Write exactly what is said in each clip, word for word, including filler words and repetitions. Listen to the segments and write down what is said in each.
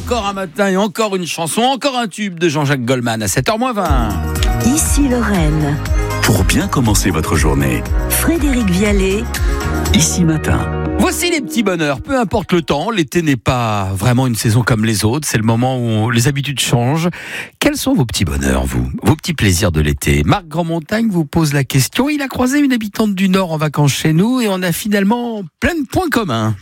encore un matin et encore une chanson, encore un tube de Jean-Jacques Goldman à sept heures moins vingt. Ici Lorraine. Pour bien commencer votre journée. Frédéric Vialet. Ici Matin. Voici les petits bonheurs, peu importe le temps, l'été n'est pas vraiment une saison comme les autres, c'est le moment où les habitudes changent. Quels sont vos petits bonheurs, vous ? Vos petits plaisirs de l'été ? Marc Grandmontagne vous pose la question, il a croisé une habitante du Nord en vacances chez nous et on a finalement plein de points communs.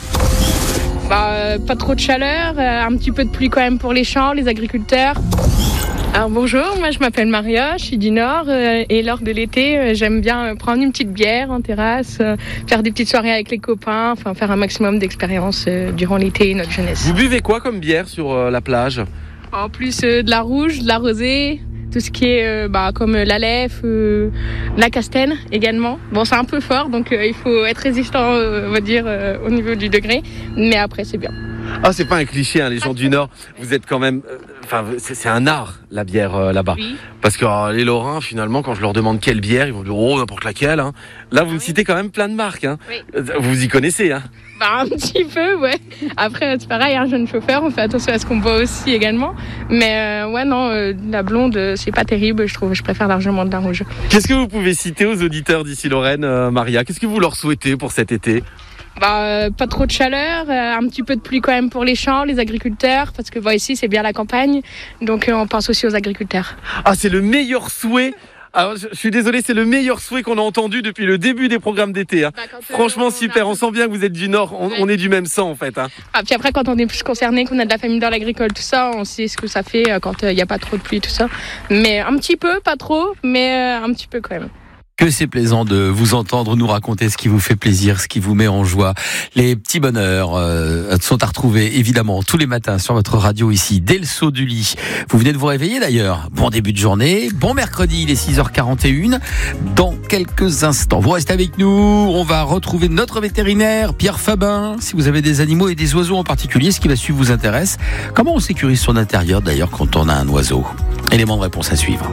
Bah, euh, pas trop de chaleur, euh, un petit peu de pluie quand même pour les champs, les agriculteurs. Alors bonjour, moi je m'appelle Maria, je suis du Nord euh, et lors de l'été euh, j'aime bien euh, prendre une petite bière en terrasse, euh, faire des petites soirées avec les copains, enfin faire un maximum d'expériences euh, durant l'été et notre jeunesse. Vous buvez quoi comme bière sur euh, la plage ? En plus euh, de la rouge, de la rosée, tout ce qui est euh, bah, comme la lèvre, euh, la castenne également. Bon c'est un peu fort donc euh, il faut être résistant euh, on va dire euh, au niveau du degré, mais après c'est bien. Ah, c'est pas un cliché, hein, les gens du Nord, vous êtes quand même... Enfin, euh, c'est, c'est un art, la bière, euh, là-bas. Oui. Parce que euh, les Lorrains, finalement, quand je leur demande quelle bière, ils vont dire, oh, n'importe laquelle. Hein. Là, vous Ah me oui. citez quand même plein de marques. Hein. Oui. Euh, Vous y connaissez, hein. Bah un petit peu, ouais. Après, c'est pareil, un jeune chauffeur, on fait attention à ce qu'on boit aussi également. Mais euh, ouais, non, euh, la blonde, euh, c'est pas terrible, je trouve. Je préfère largement de la rouge. Qu'est-ce que vous pouvez citer aux auditeurs d'ici Lorraine, euh, Maria ? Qu'est-ce que vous leur souhaitez pour cet été ? Bah, euh, pas trop de chaleur, euh, un petit peu de pluie quand même pour les champs, les agriculteurs, parce que bah, ici, c'est bien la campagne. Donc, euh, on pense aussi aux agriculteurs. Ah, c'est le meilleur souhait. Alors, je, je suis désolé, c'est le meilleur souhait qu'on a entendu depuis le début des programmes d'été. Hein. Bah, quand, euh, Franchement, on super. a- On sent bien que vous êtes du Nord. On, Ouais. on est du même sang, en fait. Hein. Ah, puis après, quand on est plus concerné, qu'on a de la famille dans l'agricole, tout ça, on sait ce que ça fait euh, quand il n'y a pas trop de pluie, tout ça. Mais un petit peu, pas trop, mais euh, un petit peu quand même. Que c'est plaisant de vous entendre nous raconter ce qui vous fait plaisir, ce qui vous met en joie. Les petits bonheurs euh, sont à retrouver évidemment tous les matins sur votre radio ici, dès le saut du lit. Vous venez de vous réveiller d'ailleurs. Bon début de journée, bon mercredi, il est six heures quarante et une. Dans quelques instants, vous restez avec nous. On va retrouver notre vétérinaire, Pierre Fabin. Si vous avez des animaux et des oiseaux en particulier, ce qui va suivre vous intéresse. Comment on sécurise son intérieur d'ailleurs quand on a un oiseau ? Élément de réponse à suivre.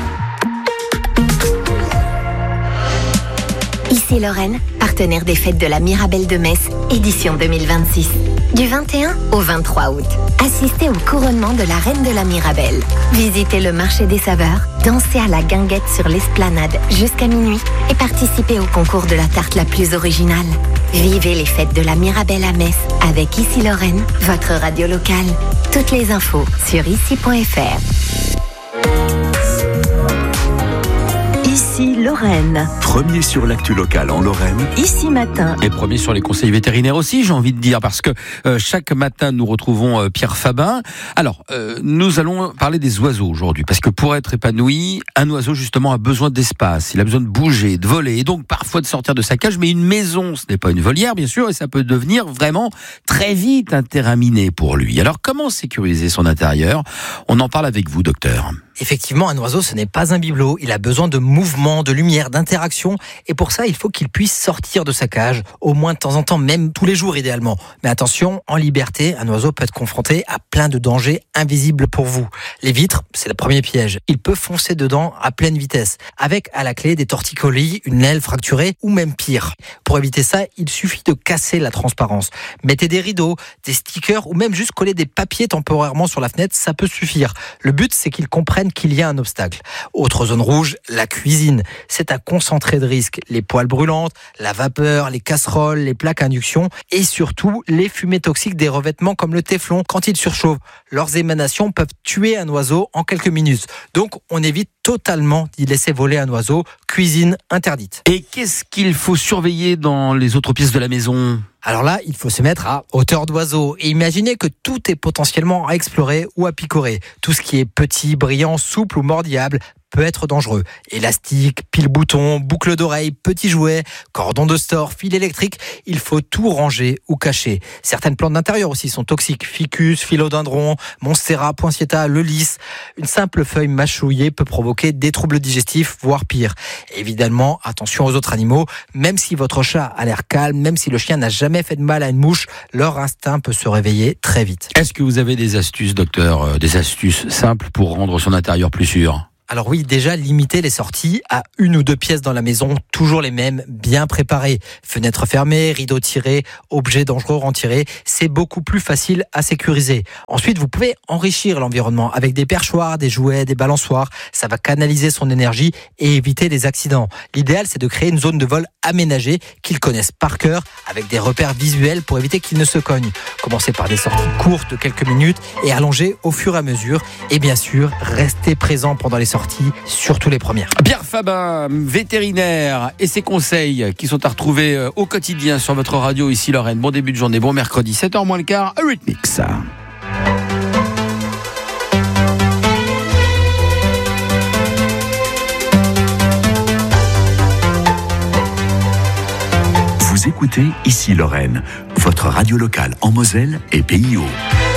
Ici Lorraine, partenaire des fêtes de la Mirabelle de Metz, édition deux mille vingt-six. Du vingt et un au vingt-trois août, assistez au couronnement de la reine de la Mirabelle. Visitez le marché des saveurs, dansez à la guinguette sur l'esplanade jusqu'à minuit et participez au concours de la tarte la plus originale. Vivez les fêtes de la Mirabelle à Metz avec Ici Lorraine, votre radio locale. Toutes les infos sur ici point f r. Ici Lorraine. Premier sur l'actu locale en Lorraine. Ici Matin. Et premier sur les conseils vétérinaires aussi, j'ai envie de dire, parce que euh, chaque matin, nous retrouvons euh, Pierre Fabin. Alors, euh, nous allons parler des oiseaux aujourd'hui, parce que pour être épanoui, un oiseau, justement, a besoin d'espace. Il a besoin de bouger, de voler, et donc parfois de sortir de sa cage. Mais une maison, ce n'est pas une volière, bien sûr, et ça peut devenir vraiment très vite interaminé pour lui. Alors, comment sécuriser son intérieur ? On en parle avec vous, docteur. Effectivement, un oiseau, ce n'est pas un bibelot. Il a besoin de mouvement, de lumière, d'interaction. Et pour ça, il faut qu'il puisse sortir de sa cage, au moins de temps en temps, même tous les jours idéalement. Mais attention, en liberté, un oiseau peut être confronté à plein de dangers invisibles pour vous. Les vitres, c'est le premier piège. Il peut foncer dedans à pleine vitesse, avec à la clé des torticolis, une aile fracturée ou même pire. Pour éviter ça, il suffit de casser la transparence. Mettez des rideaux, des stickers ou même juste coller des papiers temporairement sur la fenêtre, ça peut suffire. Le but, c'est qu'il comprenne qu'il y a un obstacle. Autre zone rouge, la cuisine. C'est à concentrer de risques. Les poêles brûlantes, la vapeur, les casseroles, les plaques à induction et surtout les fumées toxiques des revêtements comme le téflon quand ils surchauffent. Leurs émanations peuvent tuer un oiseau en quelques minutes. Donc on évite totalement d'y laisser voler un oiseau. Cuisine interdite. Et qu'est-ce qu'il faut surveiller dans les autres pièces de la maison ? Alors là, il faut se mettre à hauteur d'oiseau et imaginer que tout est potentiellement à explorer ou à picorer. Tout ce qui est petit, brillant, souple ou mordillable peut être dangereux. Élastique, pile-bouton, boucle d'oreille, petits jouets, cordon de store, fil électrique, il faut tout ranger ou cacher. Certaines plantes d'intérieur aussi sont toxiques. Ficus, philodendron, monstera, poinsettia, le lys. Une simple feuille mâchouillée peut provoquer des troubles digestifs, voire pire. Évidemment, attention aux autres animaux. Même si votre chat a l'air calme, même si le chien n'a jamais fait de mal à une mouche, leur instinct peut se réveiller très vite. Est-ce que vous avez des astuces, docteur, euh, des astuces simples pour rendre son intérieur plus sûr ? Alors oui, déjà limiter les sorties à une ou deux pièces dans la maison, toujours les mêmes, bien préparées. Fenêtres fermées, rideaux tirés, objets dangereux retirés, c'est beaucoup plus facile à sécuriser. Ensuite, vous pouvez enrichir l'environnement avec des perchoirs, des jouets, des balançoires. Ça va canaliser son énergie et éviter les accidents. L'idéal, c'est de créer une zone de vol aménagée qu'ils connaissent par cœur avec des repères visuels pour éviter qu'ils ne se cognent. Commencez par des sorties courtes de quelques minutes et allongez au fur et à mesure. Et bien sûr, restez présent pendant les sorties, surtout les premières. Pierre Fabin, vétérinaire, et ses conseils qui sont à retrouver au quotidien sur votre radio ici Lorraine. Bon début de journée, bon mercredi, sept heures moins le quart, Eurythmics. Vous écoutez Ici Lorraine, votre radio locale en Moselle et Pays Haut.